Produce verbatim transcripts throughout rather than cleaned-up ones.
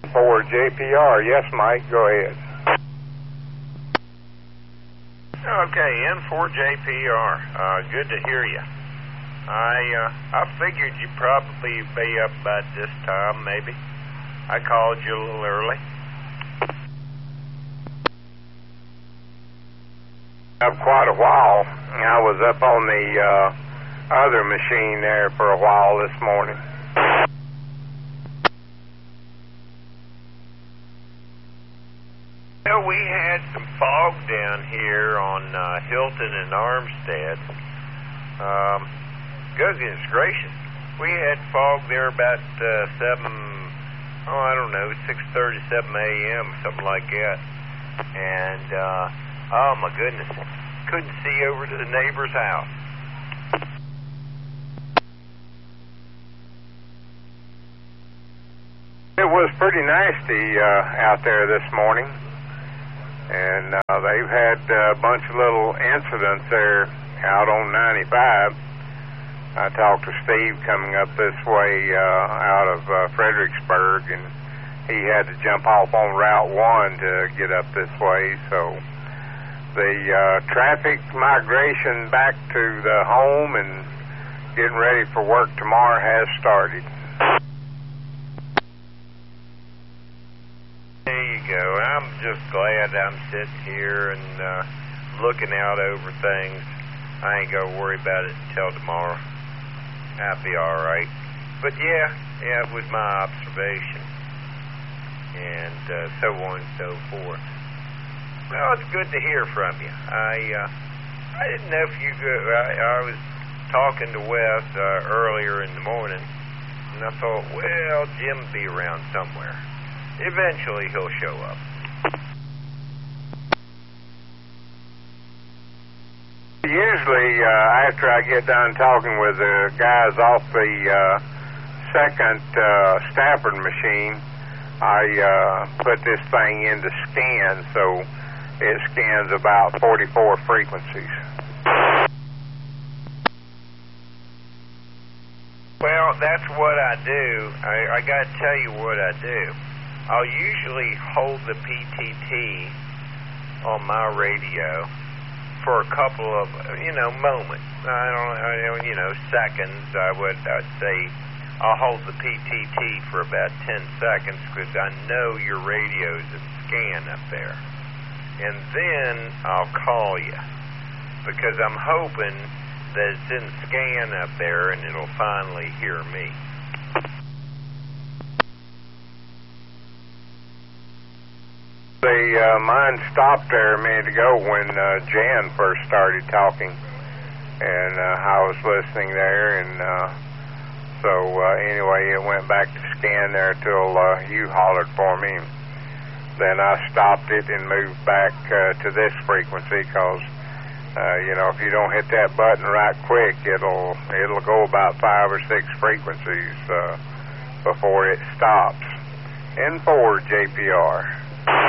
For J P R, yes, Mike, go ahead. Okay, N four J P R. Uh, good to hear you. I uh, I figured you'd probably be up about this time, maybe. I called you a little early. Up quite a while. I was up on the uh, other machine there for a while this morning. Well, we had some fog down here on uh, Hilton and Armstead. Um, goodness gracious. We had fog there about uh, seven, oh, I don't know, six thirty, seven a.m., something like that. And, uh, oh, my goodness, couldn't see over to the neighbor's house. It was pretty nasty uh, out there this morning. And uh, they've had uh, a bunch of little incidents there out on ninety-five. I talked to Steve coming up this way uh, out of uh, Fredericksburg, and he had to jump off on Route one to get up this way. So the uh, traffic migration back to the home and getting ready for work tomorrow has started. Go. I'm just glad I'm sitting here and uh, looking out over things. I ain't gonna worry about it until tomorrow. I'll be all right. But yeah, yeah, it was my observation, and uh, so on and so forth. Well, it's good to hear from you. I uh, I didn't know if you go. I, I was talking to Wes uh, earlier in the morning, and I thought, well, Jim'll be around somewhere. Eventually, he'll show up. Usually, uh, after I get done talking with the guys off the uh, second uh, Stafford machine, I uh, put this thing into scan, so it scans about forty-four frequencies. Well, that's what I do. I, I got to tell you what I do. I'll usually hold the P T T on my radio for a couple of, you know, moments. I don't, I don't you know, seconds. I would I'd say I'll hold the P T T for about ten seconds because I know your radio's in scan up there. And then I'll call you because I'm hoping that it's in scan up there and it'll finally hear me. The uh, mine stopped there a minute ago when uh, Jan first started talking, and uh, I was listening there, and uh, so uh, anyway, it went back to scan there till uh, you hollered for me. Then I stopped it and moved back uh, to this frequency because, uh, you know, if you don't hit that button right quick, it'll it'll go about five or six frequencies uh, before it stops. N four J P R.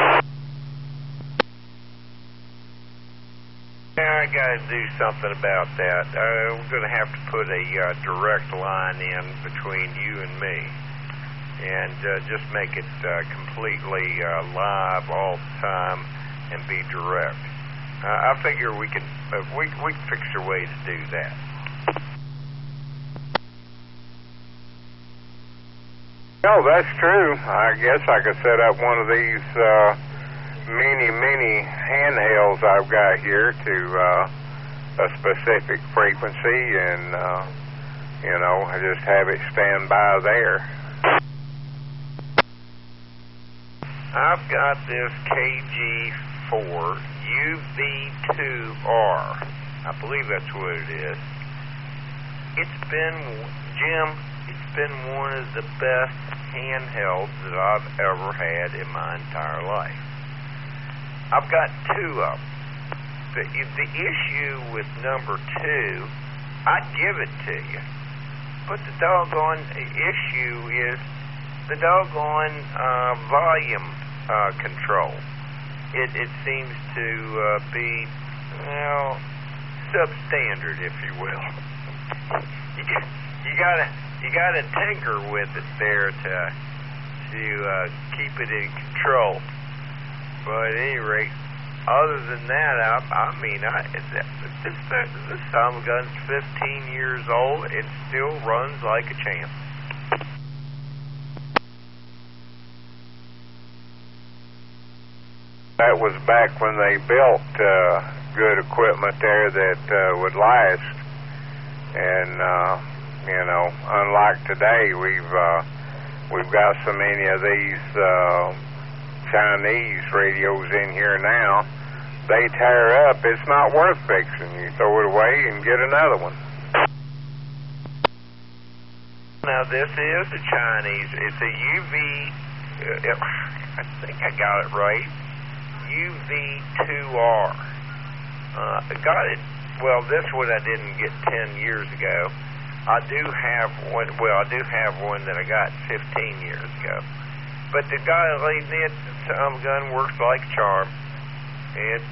Yeah, I got to do something about that. Uh, we're going to have to put a uh, direct line in between you and me, and uh, just make it uh, completely uh, live all the time and be direct. Uh, I figure we can uh, we we can fix a way to do that. No, that's true. I guess I could set up one of these uh, many, many handhelds I've got here to uh, a specific frequency and, uh, you know, I just have it stand by there. I've got this K G four U V two R. I believe that's what it is. It's been, Jim, it's been one of the best handhelds that I've ever had in my entire life. I've got two of them. The, the issue with number two, I'd give it to you, but the doggone issue is the doggone uh, volume uh, control. It, it seems to uh, be, well, substandard, if you will. You, you gotta you gotta tinker with it there to to uh, keep it in control. But at any rate, other than that, I, I mean, I, this, this Tommy gun's fifteen years old. It still runs like a champ. That was back when they built uh, good equipment there that uh, would last. And, uh, you know, unlike today, we've uh, we've got so many of these uh, Chinese radios in here now. They tear up. It's not worth fixing. You throw it away and get another one. Now, this is a Chinese. It's a U V. Uh, I think I got it right. U V two R. Uh, I got it. Well, this one I didn't get ten years ago. I do have one. Well, I do have one that I got fifteen years ago. But the guy leading it, the Tom gun works like a charm. It